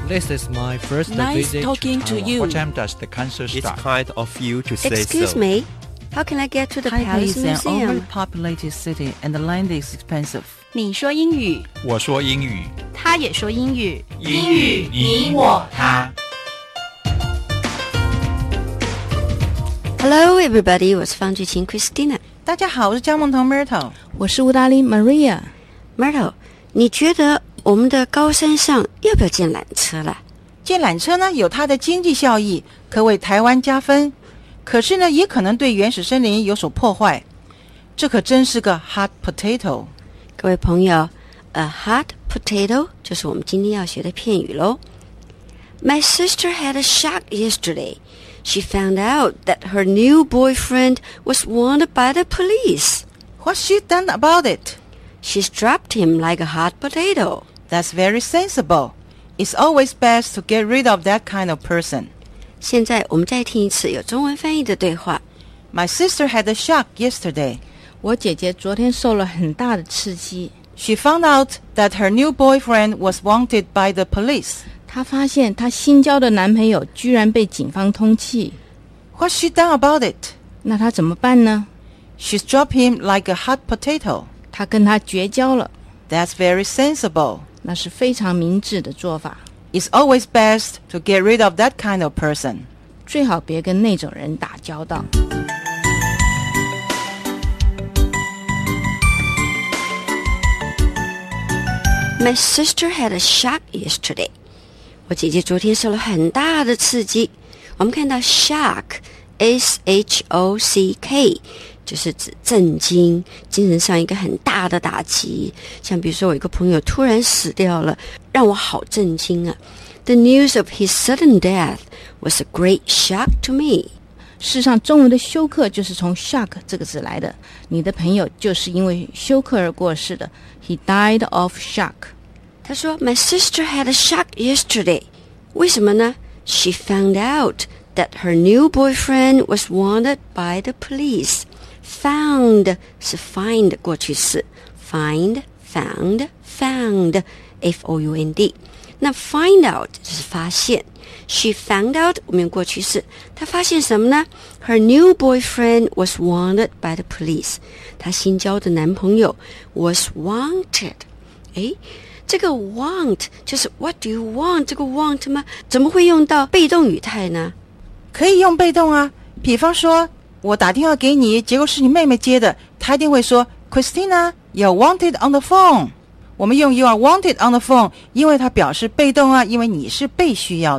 This is my first Nice visit talking to Taiwan. you. What time does the concert It's start? kind of you to say Excuse so. me, how can I get to the Taipei Palace is an Museum? overpopulated city and the land is expensive. 你说英语， 我说英语， 他也说英语。 英语你我他。 Hello, everybody. 我是方巨琴 Christina。 大家好，我是江梦彤 Myrtle。 我是吴大利 Maria。 Myrtle， 你觉得我们的高山上要不要建缆车了？ 建缆车呢，有它的经济效益，可为台湾加分。可是呢，也可能对原始森林有所破坏。这可真是个 hot potato。 各位朋友 ，a hot potato 就是我们今天要学的片语喽。My sister had a shock yesterday. She found out that her new boyfriend was wanted by the police. What's she done about it? She's dropped him like a hot potato. That's very sensible. It's always best to get rid of that kind of person. 现在我们再听一次有中文翻译的对话。 My sister had a shock yesterday. 我姐姐昨天受了很大的刺激， She found out that her new boyfriend was wanted by the police. 她发现她新交的男朋友居然被警方通缉， What's she done about it? 那她怎么办呢？ She's dropped him like a hot potato. 她跟他绝交了， That's very sensible. 那是非常明智的做法。 It's always best to get rid of that kind of person. 最好别跟那种人打交道。 My sister had a shock yesterday. 我姐姐昨天受了很大的刺激。我们看到 shock, S-H-O-C-K, 就是指震惊，精神上一个很大的打击。像比如说我一个朋友突然死掉了，让我好震惊啊。The news of his sudden death was a great shock to me. 事实上，中文的休克就是从 shock 这个字来的。你的朋友就是因为休克而过世的。He died of shock. 他说 My sister had a shock yesterday. 为什么呢？ She found out that her new boyfriend was wanted by the police. Found 是 find 过去式 Find, found, found F-O-U-N-D 那 find out 就是发现 She found out 我们用过去式她发现什么呢？ Her new boyfriend was wanted by the police. 她新交的男朋友 was wanted. 诶，这个 want 就是 what do you want 这个 want 吗？怎么会用到被动语态呢？ 可以用被动啊，比方说我打电话给你，结果是你妹妹接的，她一定会说 Christina, you're wanted on the phone. 我们用 you are wanted on the phone, 因为它表示被动啊，因为你是被需要的。